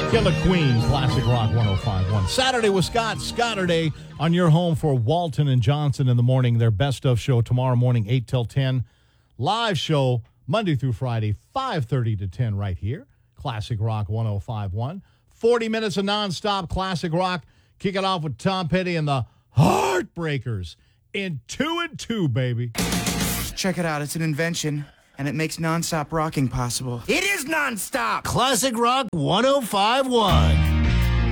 Killer Queen, Classic Rock 105.1. Saturday with Scott. Scotterday on your home for Walton and Johnson in the morning. Their best of show tomorrow morning, 8 till 10. Live show Monday through Friday, 5:30 to 10 right here. Classic Rock 105.1. 40 minutes of nonstop classic rock. Kick it off with Tom Petty and the Heartbreakers in 2 and 2, baby. Check it out. It's an invention, and it makes nonstop rocking possible. It is nonstop. Classic Rock 105.1.